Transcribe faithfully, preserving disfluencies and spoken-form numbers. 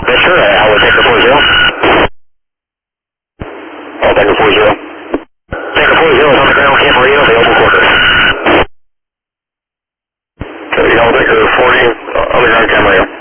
Victor, uh, I will take the four zero. I'll take the four zero. Take the four zero is on the ground, Camarillo, the open quarters. Okay, I'll take the forty, uh, on the ground, Camarillo.